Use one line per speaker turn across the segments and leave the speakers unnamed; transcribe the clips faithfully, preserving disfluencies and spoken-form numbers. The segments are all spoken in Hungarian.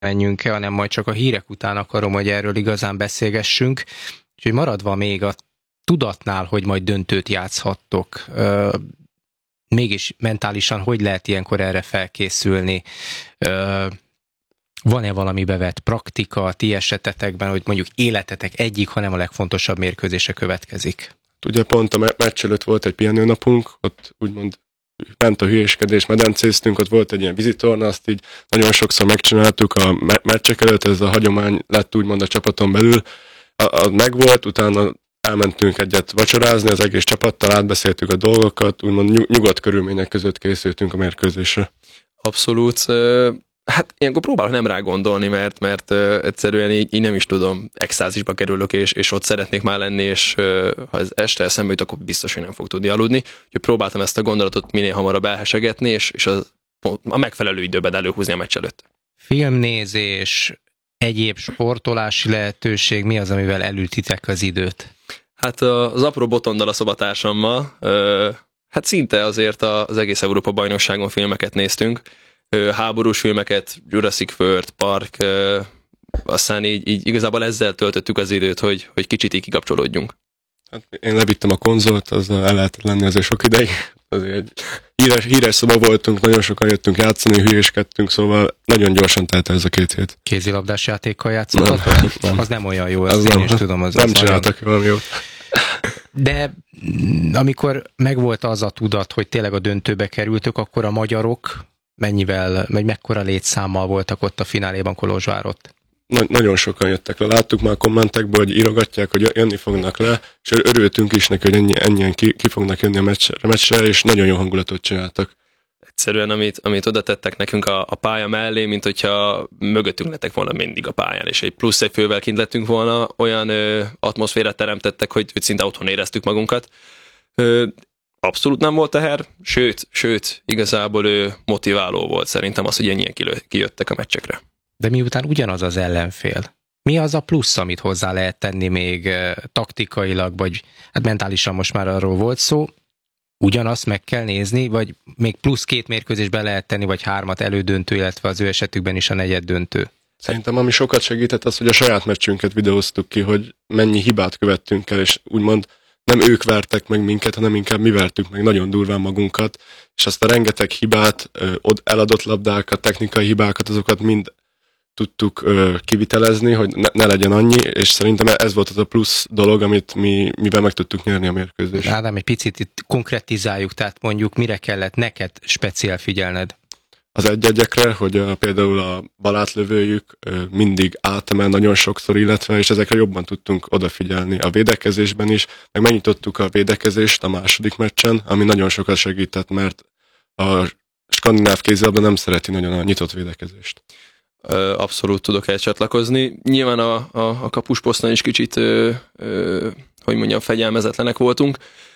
menjünk el, hanem majd csak a hírek után akarom, hogy erről igazán beszélgessünk. Úgyhogy maradva még a tudatnál, hogy majd döntőt játszhattok, mégis mentálisan hogy lehet ilyenkor erre felkészülni? Van-e valami bevett praktika ti esetetekben, hogy mondjuk életetek egyik, hanem a legfontosabb mérkőzése következik?
Ugye pont a meccs előtt volt egy pihenőnapunk, ott úgymond ment a hülyéskedés, medencéztünk, ott volt egy ilyen vizitorna, azt így nagyon sokszor megcsináltuk a me- meccsek előtt, ez a hagyomány lett úgymond a csapaton belül. A, a megvolt, utána elmentünk egyet vacsorázni az egész csapattal, átbeszéltük a dolgokat, úgymond nyug- nyugodt körülmények között készültünk a mérkőzésre.
Abszolút. Hát ilyenkor próbálok nem rá gondolni, mert, mert egyszerűen így, így nem is tudom, extázisba kerülök, és, és ott szeretnék már lenni, és ha ez este eszembe jut, akkor biztos, hogy nem fog tudni aludni. Úgyhogy próbáltam ezt a gondolatot minél hamarabb elhesegetni, és, és a, a megfelelő időben előhúzni a meccs előtt.
Filmnézés, egyéb sportolási lehetőség, mi az, amivel elültitek az időt?
Hát az apró Botondal, a szobatársammal, hát szinte azért az egész Európa bajnokságon filmeket néztünk, háborús filmeket, Jurassic World Park, aztán így, így igazából ezzel töltöttük az időt, hogy, hogy kicsit így kikapcsolódjunk.
Hát én levittem a konzolt, azzal el lehetett lenni azért sok ideig. Azért egy híres, híres szoba voltunk, nagyon sokan jöttünk játszani, hülyéskedtünk, szóval nagyon gyorsan telt ez a két hét.
Kézilabdás játékkal játszottatok? Nem, nem. Az nem olyan jó, azt
az
én
nem,
is tudom. Az
nem
az
csináltak valami jót.
De amikor megvolt az a tudat, hogy tényleg a döntőbe kerültök, akkor a magyarok mennyivel, vagy mekkora létszámmal voltak ott a fináléban Kolozsvárott?
Nagy, nagyon sokan jöttek le. Láttuk már a kommentekből, hogy írogatják, hogy jönni fognak le, és örültünk is neki, hogy ennyi, ennyien ki, ki fognak jönni a meccsre, meccsre, és nagyon jó hangulatot csináltak.
Egyszerűen, amit, amit oda tettek nekünk a, a pálya mellé, mint hogyha mögöttünk lettek volna mindig a pályán, és egy plusz egy fővel kint lettünk volna, olyan ö, atmoszférát teremtettek, hogy, hogy szinte otthon éreztük magunkat. Ö, abszolút nem volt teher, sőt, sőt, igazából ö, motiváló volt szerintem az, hogy ennyien kijöttek a meccsekre.
De miután ugyanaz az ellenfél, mi az a plusz, amit hozzá lehet tenni még e, taktikailag, vagy hát mentálisan most már arról volt szó, ugyanazt meg kell nézni, vagy még plusz két mérkőzésben lehet tenni, vagy hármat elődöntő, illetve az ő esetükben is a negyed döntő?
Szerintem ami sokat segített az, hogy a saját meccsünket videóztuk ki, hogy mennyi hibát követtünk el, és úgymond nem ők vertek meg minket, hanem inkább mi vertük meg nagyon durván magunkat, és azt a rengeteg hibát, eladott labdákat, technikai hibákat, azokat mind tudtuk ö, kivitelezni, hogy ne, ne legyen annyi, és szerintem ez volt az a plusz dolog, amit mi, mivel meg tudtuk nyerni a mérkőzést.
Ádám, egy picit itt konkretizáljuk, tehát mondjuk mire kellett neked speciál figyelned?
Az egy-egyekre, hogy a, például a balátlövőjük ö, mindig átemel nagyon sokszor, illetve, és ezekre jobban tudtunk odafigyelni a védekezésben is, meg megnyitottuk a védekezést a második meccsen, ami nagyon sokat segített, mert a skandináv kézilabda nem szereti nagyon a nyitott védekezést.
Abszolút tudok el csatlakozni. Nyilván a, a, a kapusposzton is kicsit, ö, ö, hogy mondjam, fegyelmezetlenek voltunk,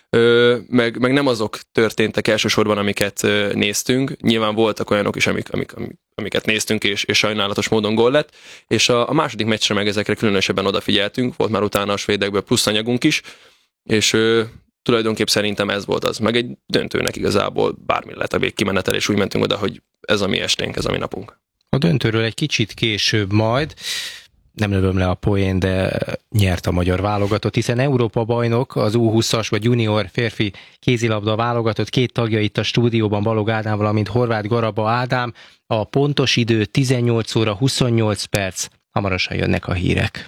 ö, meg, meg nem azok történtek elsősorban, amiket ö, néztünk. Nyilván voltak olyanok is, amik, amik, amiket néztünk, és, és sajnálatos módon gól lett. És a, a második meccsre meg ezekre különösebben odafigyeltünk, volt már utána a svédekből plusz anyagunk is, és ö, tulajdonképp szerintem ez volt az. Meg egy döntőnek igazából bármi lett a végkimenetel, és úgy mentünk oda, hogy ez a mi esténk, ez a mi napunk.
A döntőről egy kicsit később majd, nem lövöm le a poén, de nyert a magyar válogatott, hiszen Európa bajnok, az U húszas vagy junior férfi kézilabda válogatott, két tagja itt a stúdióban, Balog Ádám, valamint Horváth Garaba Ádám. A pontos idő tizennyolc óra huszonnyolc perc, hamarosan jönnek a hírek.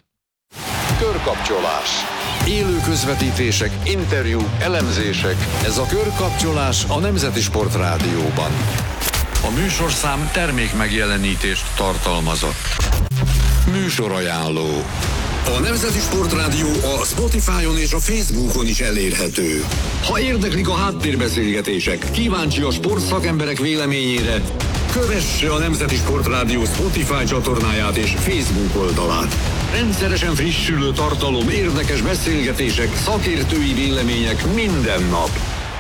Körkapcsolás. Élő közvetítések, interjúk, elemzések. Ez a Körkapcsolás a Nemzeti Sport Rádióban. A műsorszám termék megjelenítést tartalmazott. Műsorajánló. A Nemzeti Sport Rádió a Spotify-on és a Facebookon is elérhető. Ha érdeklik a háttérbeszélgetések, kíváncsi a sportszakemberek véleményére, kövesse a Nemzeti Sport Rádió Spotify csatornáját és Facebook oldalát. Rendszeresen frissülő tartalom, érdekes beszélgetések, szakértői vélemények minden nap.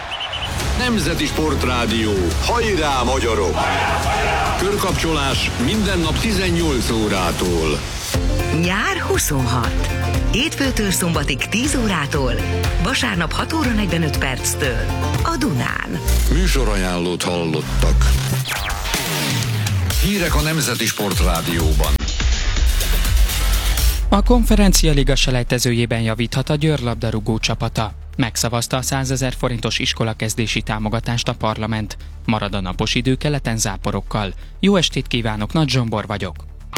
Nemzeti Sport Rádió. Hajrá, magyarok! Hajrá, hajrá! Körkapcsolás minden nap tizennyolc órától.
Nyár huszonhat. Hétfőtől szombatig tíz órától, vasárnap hat óra negyvenöt perctől a Dunán.
Műsorajánlót hallottak. Hírek a Nemzeti Sportrádióban.
A Konferencia Liga selejtezőjében javíthat a Győr labdarúgó csapata. Megszavazta a százezer forintos iskolakezdési támogatást a parlament. Marad a napos idő keleten záporokkal. Jó estét kívánok, Nagy Zsombor vagyok.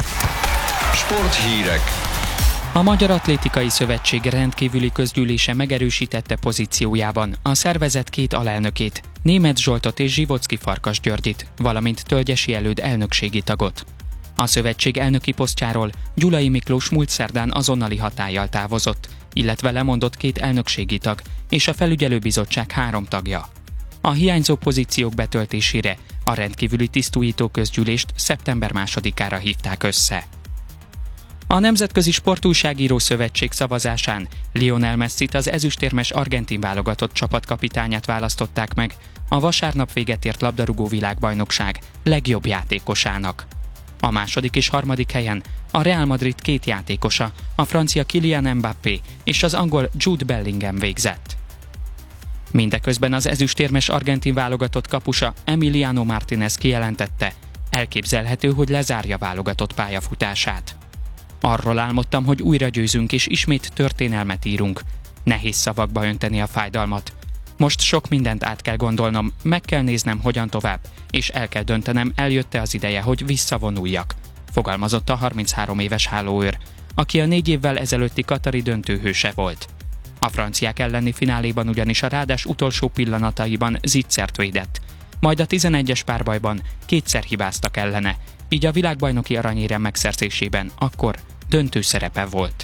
Sporthírek.
A Magyar Atlétikai Szövetség rendkívüli közgyűlése megerősítette pozíciójában a szervezet két alelnökét, Németh Zsoltot és Zsivocki Farkas Györgyit, valamint Tölgyesi Előd elnökségi tagot. A szövetség elnöki posztjáról Gyulai Miklós múlt szerdán azonnali hatállyal távozott, illetve lemondott két elnökségi tag és a felügyelőbizottság három tagja. A hiányzó pozíciók betöltésére a rendkívüli tisztújító közgyűlést szeptember másodikára hívták össze. A Nemzetközi Sportújságíró Szövetség szavazásán Lionel Messit, az ezüstérmes argentin válogatott csapatkapitányát választották meg a vasárnap véget ért labdarúgó világbajnokság legjobb játékosának. A második és harmadik helyen a Real Madrid két játékosa, a francia Kylian Mbappé és az angol Jude Bellingham végzett. Mindeközben az ezüstérmes argentin válogatott kapusa Emiliano Martínez kijelentette, elképzelhető, hogy lezárja válogatott pályafutását. Arról álmodtam, hogy újra győzünk és ismét történelmet írunk. Nehéz szavakba önteni a fájdalmat. Most sok mindent át kell gondolnom, meg kell néznem, hogyan tovább, és el kell döntenem, eljött-e az ideje, hogy visszavonuljak, fogalmazott a harminchárom éves hálóőr, aki a négy évvel ezelőtti katari döntőhőse volt. A franciák elleni fináléban ugyanis a rádás utolsó pillanataiban zicsert védett, majd a tizenegyes párbajban kétszer hibáztak ellene, így a világbajnoki aranyérem megszerzésében akkor döntő szerepe volt.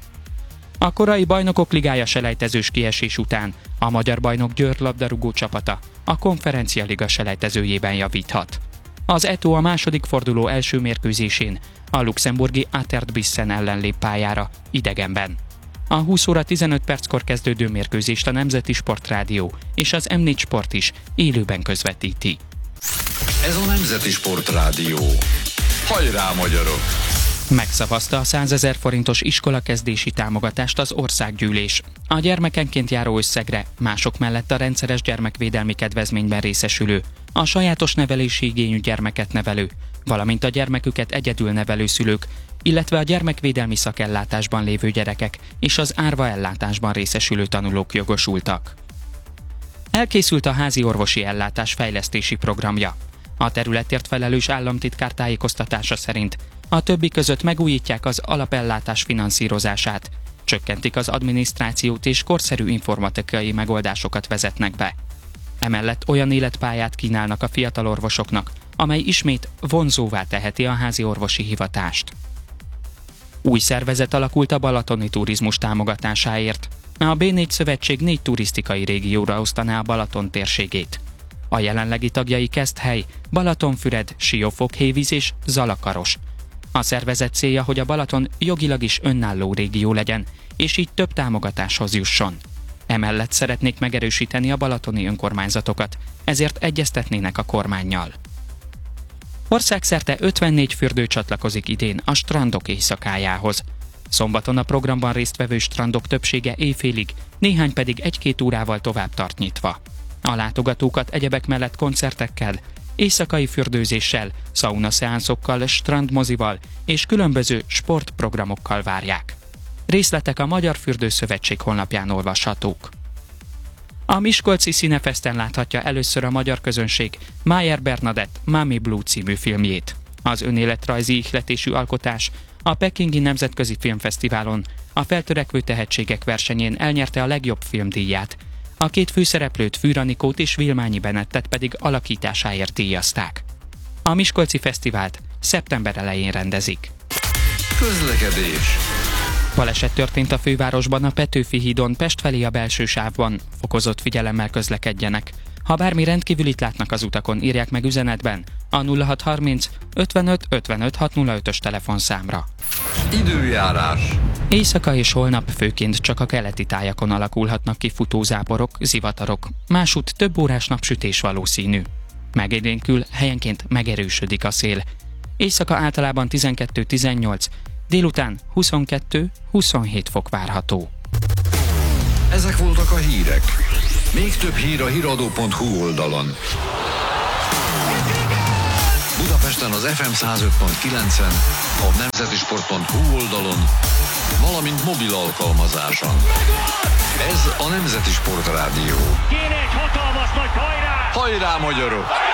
A korai Bajnokok Ligája selejtezős kiesés után a magyar bajnok Győr labdarúgó csapata a Konferencia Liga selejtezőjében javíthat. Az é té o a második forduló első mérkőzésén a luxemburgi Atert Bissen ellen lép pályára, idegenben. A húsz óra tizenöt perckor kezdődő mérkőzést a Nemzeti Sportrádió és az em négy Sport is élőben közvetíti.
Ez a Nemzeti Sportrádió. Hajrá, magyarok!
Megszavazta a százezer forintos iskolakezdési támogatást az országgyűlés. A gyermekenként járó összegre mások mellett a rendszeres gyermekvédelmi kedvezményben részesülő, a sajátos nevelési igényű gyermeket nevelő, valamint a gyermeküket egyedül nevelő szülők, illetve a gyermekvédelmi szakellátásban lévő gyerekek és az árva ellátásban részesülő tanulók jogosultak. Elkészült a házi orvosi ellátás fejlesztési programja. A területért felelős államtitkár tájékoztatása szerint a többi között megújítják az alapellátás finanszírozását, csökkentik az adminisztrációt és korszerű informatikai megoldásokat vezetnek be. Emellett olyan életpályát kínálnak a fiatal orvosoknak, amely ismét vonzóvá teheti a házi orvosi hivatást. Új szervezet alakult a balatoni turizmus támogatásáért. A bé négy szövetség négy turisztikai régióra osztaná a Balaton térségét. A jelenlegi tagjai Keszthely, Balatonfüred, Siófok, Hévíz és Zalakaros. A szervezet célja, hogy a Balaton jogilag is önálló régió legyen, és így több támogatáshoz jusson. Emellett szeretnék megerősíteni a balatoni önkormányzatokat, ezért egyeztetnének a kormánnyal. Országszerte ötvennégy fürdő csatlakozik idén a strandok éjszakájához. Szombaton a programban résztvevő strandok többsége éjfélig, néhány pedig egy-két órával tovább tart nyitva. A látogatókat egyebek mellett koncertekkel, éjszakai fürdőzéssel, szaunaszeánszokkal, strandmozival és különböző sportprogramokkal várják. Részletek a Magyar Fürdőszövetség honlapján olvashatók. A miskolci Színefesten láthatja először a magyar közönség Mayer Bernadett Mami Blue című filmjét. Az önéletrajzi ihletésű alkotás a Pekingi Nemzetközi Filmfesztiválon a feltörekvő tehetségek versenyén elnyerte a legjobb filmdíját. A két főszereplőt, Fűr Anikót és Vilmányi Benettet pedig alakításáért díjazták. A miskolci fesztivált szeptember elején rendezik.
Közlekedés.
Baleset történt a fővárosban, a Petőfi hídon Pest felé a belső sávban. Fokozott figyelemmel közlekedjenek. Ha bármi rendkívülit látnak az utakon, írják meg üzenetben a nulla hat harminc ötvenöt ötvenöt hatszázötös telefonszámra.
Időjárás.
Éjszaka és holnap főként csak a keleti tájakon alakulhatnak ki futózáporok, zivatarok. Másút több órás napsütés valószínű. Megélénkül, helyenként megerősödik a szél. Éjszaka általában tizenkettő tizennyolc, délután huszonkettő huszonhét fok várható.
Ezek voltak a hírek. Még több hír a híradó pont hu oldalon. Budapest Budapesten az ef em száz öt pont kilencen, a nemzetisport pont hu oldalon, valamint mobil alkalmazáson. Ez a Nemzeti Sport Rádió.
Kéne egy hatalmas nagy hajrá!
Hajrá, magyarok!